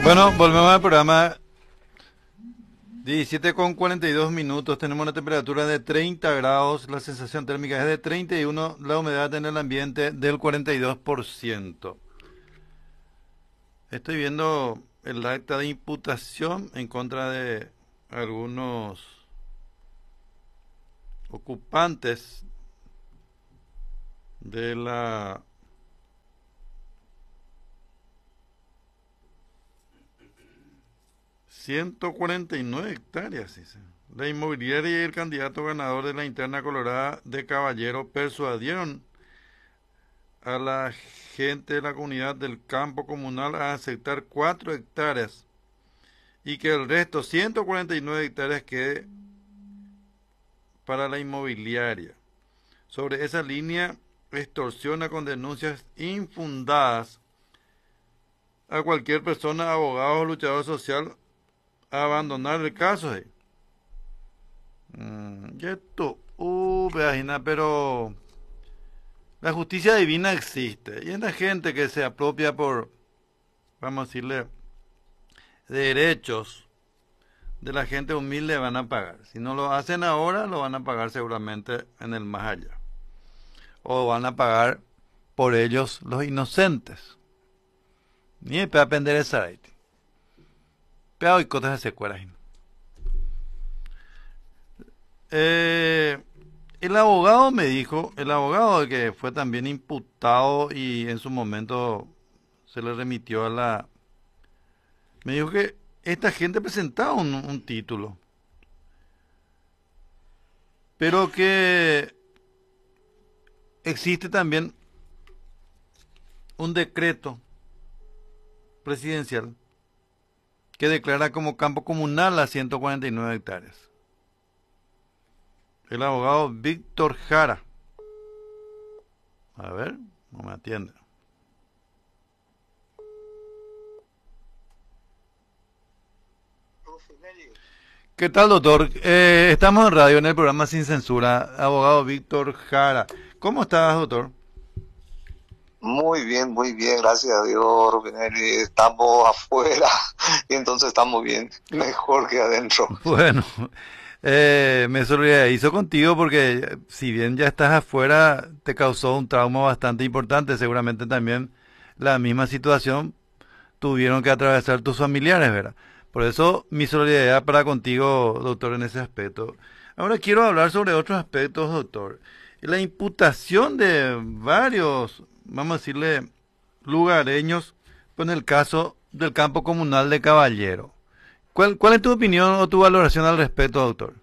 Bueno, volvemos al programa. 17:42 minutos. Tenemos una temperatura de 30 grados. La sensación térmica es de 31. La humedad en el ambiente del 42%. Estoy viendo el acta de imputación en contra de algunos ocupantes de la 149 hectáreas, dice. La inmobiliaria y el candidato ganador de la interna colorada de Caballero persuadieron a la gente de la comunidad del campo comunal a aceptar 4 hectáreas y que el resto, 149 hectáreas, quede para la inmobiliaria. Sobre esa línea, extorsiona con denuncias infundadas a cualquier persona, abogado o luchador social a abandonar el caso. Y esto, vagina, pero la justicia divina existe. Y es la gente que se apropia por, vamos a decirle, derechos de la gente humilde van a pagar. Si no lo hacen ahora, lo van a pagar seguramente en el más allá. O van a pagar por ellos los inocentes. Ni me puede aprender esa raíz. Pero hay cosas de secuelas. El abogado me dijo, el abogado que fue también imputado y en su momento se le remitió a la... Me dijo que esta gente presentaba un título, pero que existe también un decreto presidencial que declara como campo comunal las 149 hectáreas. El abogado Víctor Jara. A ver, no me atiende. ¿Qué tal, doctor? Estamos en radio en el programa Sin Censura. Abogado Víctor Jara. ¿Cómo estás, doctor? Muy bien, gracias a Dios, Rubinelli. Estamos afuera y entonces estamos bien, mejor que adentro. Bueno, me solidarizo contigo porque si bien ya estás afuera, te causó un trauma bastante importante. Seguramente también la misma situación tuvieron que atravesar tus familiares, ¿verdad? Por eso mi solidaridad para contigo, doctor, en ese aspecto. Ahora quiero hablar sobre otros aspectos, doctor. La imputación de varios, vamos a decirle, lugareños, pues en el caso del campo comunal de Caballero. ¿Cuál es tu opinión o tu valoración al respecto, doctor?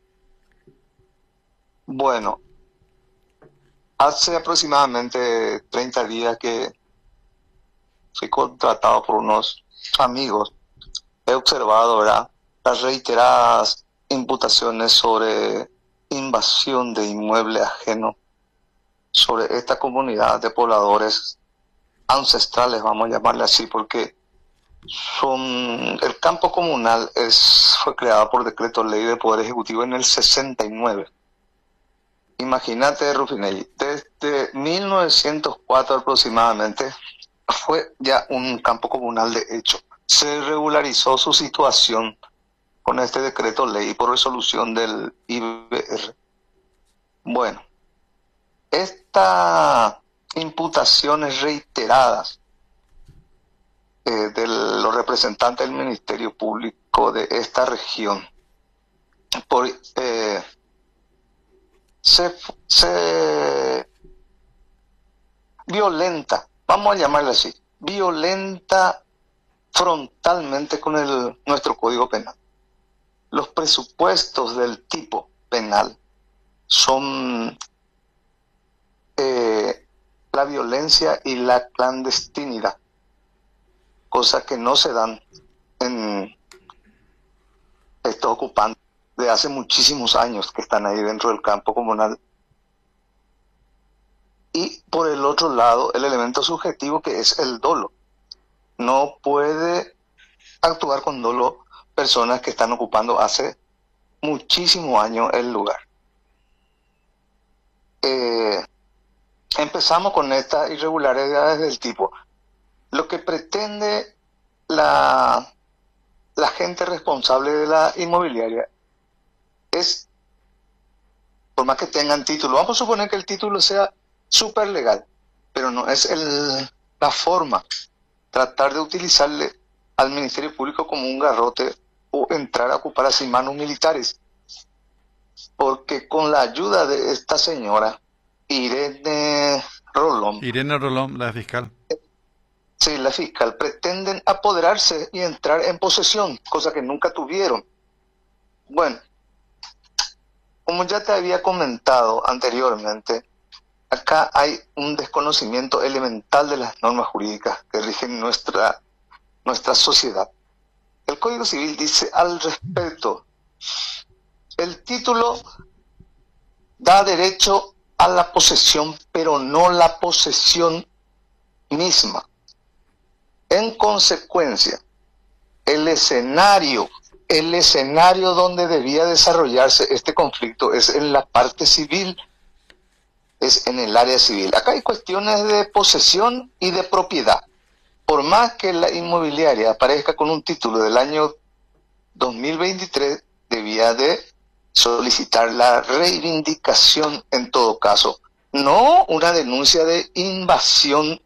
Bueno, hace aproximadamente 30 días que fui contratado por unos amigos. He observado, ¿verdad?, las reiteradas imputaciones sobre invasión de inmueble ajeno sobre esta comunidad de pobladores ancestrales, vamos a llamarle así, porque el campo comunal fue creado por decreto ley del Poder Ejecutivo en el 69. Imagínate, Rufinelli, desde 1904 aproximadamente fue ya un campo comunal de hecho. Se regularizó su situación con este decreto ley por resolución del IBR. Bueno, estas imputaciones reiteradas de los representantes del Ministerio Público de esta región por, se violenta, vamos a llamarle así, violenta frontalmente con nuestro Código Penal. Los presupuestos del tipo penal son la violencia y la clandestinidad, cosas que no se dan en estos ocupantes de hace muchísimos años que están ahí dentro del campo comunal. Y por el otro lado, el elemento subjetivo que es el dolo. No puede actuar con dolo personas que están ocupando hace muchísimos años el lugar. Empezamos con estas irregularidades del tipo. Lo que pretende la, la gente responsable de la inmobiliaria es, por más que tengan título, vamos a suponer que el título sea súper legal, pero no es la forma, tratar de utilizarle al Ministerio Público como un garrote o entrar a ocupar así manos militares. Porque con la ayuda de esta señora, Irene Rolón, la fiscal. Sí, la fiscal, pretenden apoderarse y entrar en posesión, cosa que nunca tuvieron. Bueno, como ya te había comentado anteriormente, acá hay un desconocimiento elemental de las normas jurídicas que rigen nuestra sociedad. El Código Civil dice al respecto: el título da derecho a la posesión, pero no la posesión misma. En consecuencia, el escenario donde debía desarrollarse este conflicto es en la parte civil, es en el área civil. Acá hay cuestiones de posesión y de propiedad. Por más que la inmobiliaria aparezca con un título del año 2023, debía de solicitar la reivindicación en todo caso, no una denuncia de invasión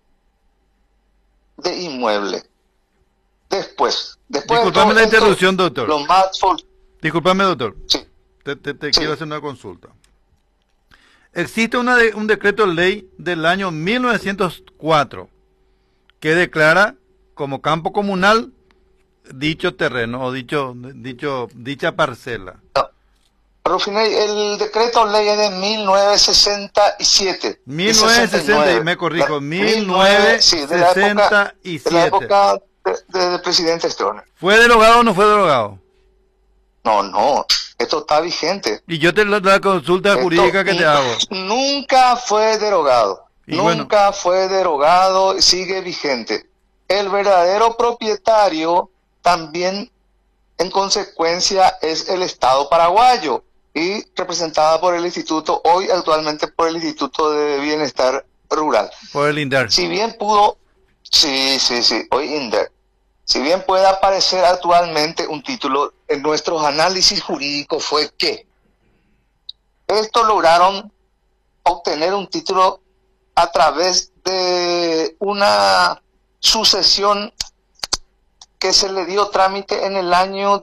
de inmueble. Después Disculpame la interrupción, doctor. Lo más Disculpame, doctor. Sí. Te quiero hacer una consulta. Existe un decreto ley del año 1904 que declara como campo comunal dicho terreno o dicha parcela. No. Rufinay, el decreto ley es de 1967. 1960, me corrijo, 1967. Sí, de la época del presidente Stroessner. ¿Fue derogado o no fue derogado? No, esto está vigente. Y yo te la consulta jurídica que te hago. Nunca fue derogado. Nunca fue derogado, sigue vigente. El verdadero propietario también, en consecuencia, es el Estado paraguayo y representada por el Instituto, hoy actualmente por el Instituto de Bienestar Rural. Por el INDER. Si bien pudo, sí, hoy INDER. Si bien puede aparecer actualmente un título, en nuestros análisis jurídicos fue que estos lograron obtener un título a través de una sucesión que se le dio trámite en el año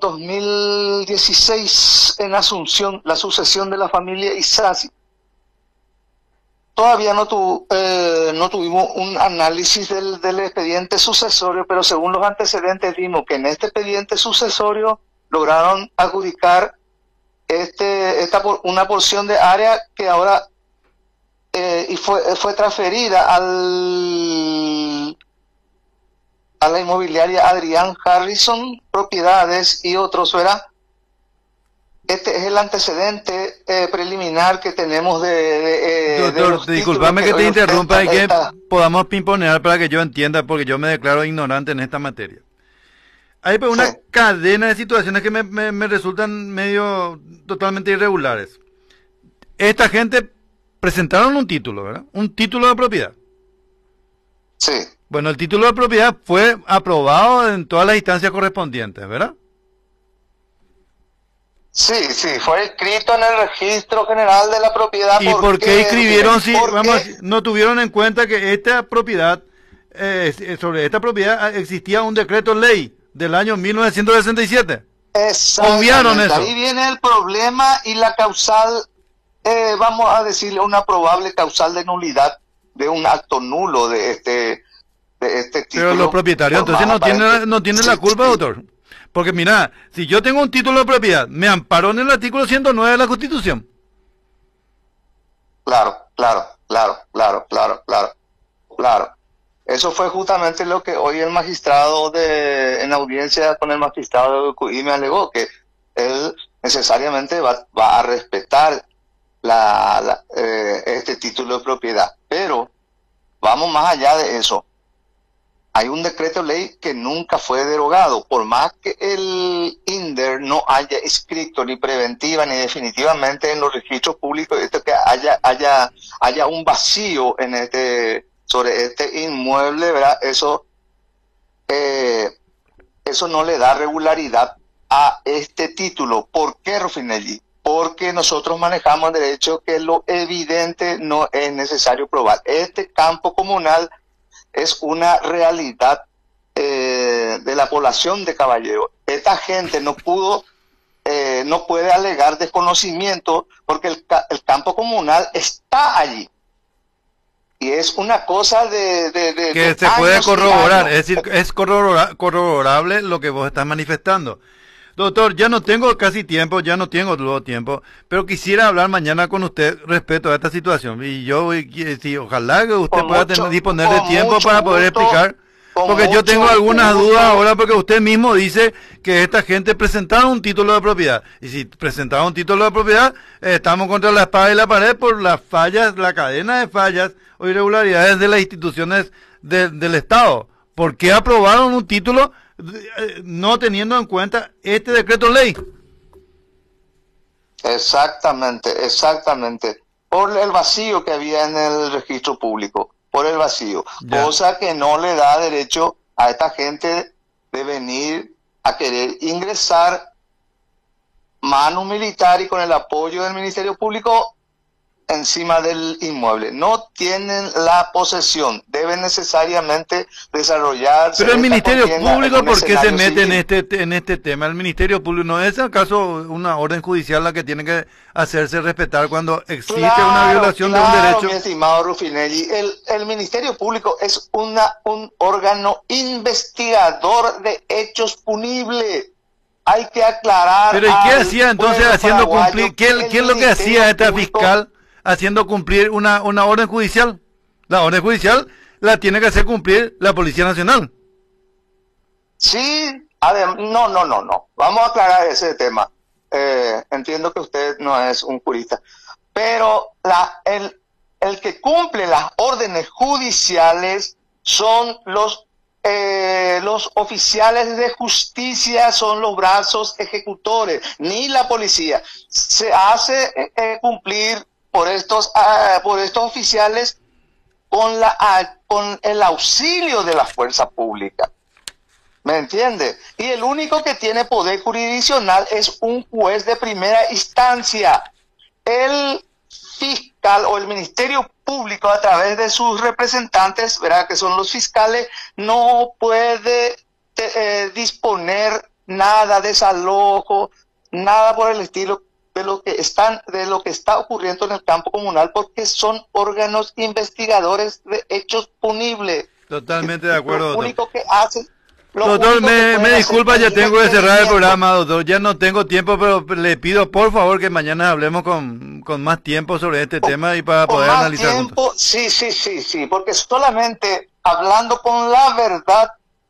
2016 en Asunción, la sucesión de la familia Isasi. Todavía no tuvimos un análisis del expediente sucesorio, pero según los antecedentes vimos que en este expediente sucesorio lograron adjudicar una porción de área que ahora y fue transferida a la inmobiliaria Adrián Harrison Propiedades y otros, ¿verdad? Este es el antecedente preliminar que tenemos Doctor, disculpame que te interrumpa y que podamos pimponear para que yo entienda, porque yo me declaro ignorante en esta materia. Hay pues una cadena de situaciones que me resultan medio totalmente irregulares. Esta gente presentaron un título, ¿verdad? Un título de propiedad. Sí. Bueno, el título de propiedad fue aprobado en todas las instancias correspondientes, ¿verdad? Sí, fue escrito en el registro general de la propiedad. ¿Y por qué escribieron si no tuvieron en cuenta que esta propiedad, sobre esta propiedad existía un decreto ley del año 1967? Obviaron eso. Ahí viene el problema y la causal, vamos a decirle una probable causal de nulidad de un acto nulo de este título. Pero los propietarios entonces no tienen la culpa, doctor. Porque mira, si yo tengo un título de propiedad, me amparó en el artículo 109 de la Constitución. Claro. Eso fue justamente lo que hoy el magistrado en audiencia con el magistrado de QI me alegó, que él necesariamente va a respetar este título de propiedad. Pero vamos más allá de eso. Hay un decreto ley que nunca fue derogado, por más que el INDER no haya escrito ni preventiva ni definitivamente en los registros públicos que haya un vacío sobre este inmueble, ¿verdad? Eso eso no le da regularidad a este título. ¿Por qué, Rufinelli? Porque nosotros manejamos derecho que lo evidente no es necesario probar. Este campo comunal es una realidad de la población de Caballero. Esta gente no puede alegar desconocimiento porque el campo comunal está allí. Y es una cosa que se puede corroborar, es decir, es corroborable lo que vos estás manifestando. Doctor, ya no tengo casi tiempo, ya no tengo luego tiempo, pero quisiera hablar mañana con usted respecto a esta situación. Y yo, sí, ojalá que usted pueda disponer de tiempo para poder explicar, porque yo tengo algunas dudas ahora, porque usted mismo dice que esta gente presentaron un título de propiedad. Y si presentaron un título de propiedad, estamos contra la espada y la pared por las fallas, la cadena de fallas o irregularidades de las instituciones del Estado. ¿Por qué aprobaron un título no teniendo en cuenta este decreto ley? Exactamente, exactamente. Por el vacío que había en el registro público, por el vacío. Ya. Cosa que no le da derecho a esta gente de venir a querer ingresar mano militar y con el apoyo del Ministerio Público encima del inmueble. No tienen la posesión, deben necesariamente desarrollarse. Pero el Ministerio Público, ¿por qué se mete en este tema? El Ministerio Público, ¿no es acaso una orden judicial la que tiene que hacerse respetar cuando existe una violación de un derecho? Mi estimado Rufinelli, el Ministerio Público es un órgano investigador de hechos punibles. Hay que aclarar. Pero ¿y qué hacía entonces haciendo cumplir? ¿Qué es lo que hacía esta fiscal haciendo cumplir una orden judicial? La orden judicial la tiene que hacer cumplir la Policía Nacional. Sí, no. Vamos a aclarar ese tema. Entiendo que usted no es un jurista, pero el que cumple las órdenes judiciales son los oficiales de justicia, son los brazos ejecutores, ni la policía. Se hace cumplir por estos oficiales con el auxilio de la fuerza pública. ¿Me entiende? Y el único que tiene poder jurisdiccional es un juez de primera instancia. El fiscal o el Ministerio Público, a través de sus representantes, ¿verdad?, que son los fiscales, no puede disponer nada de desalojo, nada por el estilo de lo que está ocurriendo en el campo comunal, porque son órganos investigadores de hechos punibles. Totalmente de acuerdo, doctor. Lo único que hacen. Doctor, me disculpa, ya tengo que cerrar el programa, doctor. Ya no tengo tiempo, pero le pido por favor que mañana hablemos con más tiempo sobre este tema y para poder analizar juntos. Sí, porque solamente hablando con la verdad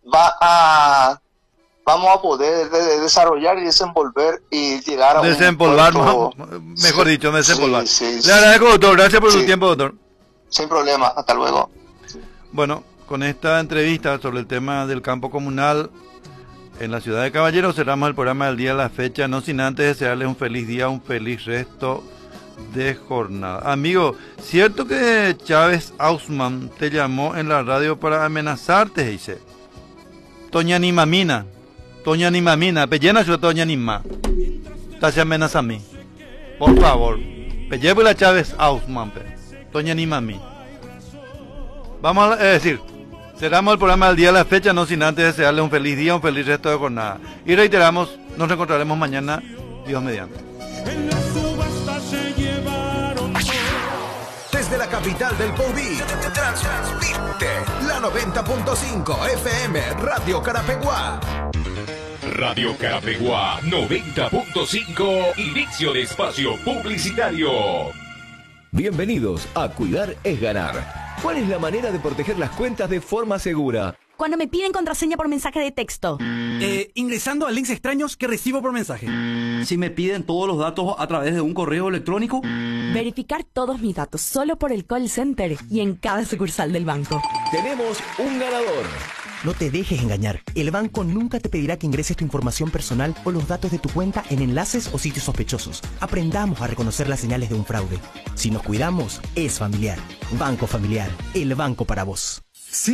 vamos a poder desarrollar y desenvolver y llegar a desempolvar, mejor dicho, desempolvar. Le agradezco, doctor. Gracias por su tiempo, doctor. Sin problema. Hasta luego. Bueno, con esta entrevista sobre el tema del campo comunal en la ciudad de Caballero cerramos el programa del día de la fecha, no sin antes desearles un feliz día, un feliz resto de jornada. Amigo, ¿cierto que Chávez Ausman te llamó en la radio para amenazarte? Dice Toña Nimamina, pellena yo Toña Nima, te amenaza a mí, por favor, pellevo la Chávez Ausman, Toña Nimami. Vamos a decir, cerramos el programa del día de la fecha, no sin antes desearle un feliz día, un feliz resto de jornada. Y reiteramos, nos reencontraremos mañana, Dios mediante. Desde la capital del Podí, transmite la 90.5 FM Radio Carapeguá. Radio Carapeguá 90.5, inicio de espacio publicitario. Bienvenidos a Cuidar es Ganar. ¿Cuál es la manera de proteger las cuentas de forma segura? Cuando me piden contraseña por mensaje de texto. Ingresando a links extraños que recibo por mensaje. Si me piden todos los datos a través de un correo electrónico. Verificar todos mis datos solo por el call center y en cada sucursal del banco. Tenemos un ganador. No te dejes engañar. El banco nunca te pedirá que ingreses tu información personal o los datos de tu cuenta en enlaces o sitios sospechosos. Aprendamos a reconocer las señales de un fraude. Si nos cuidamos, es familiar. Banco Familiar, el banco para vos.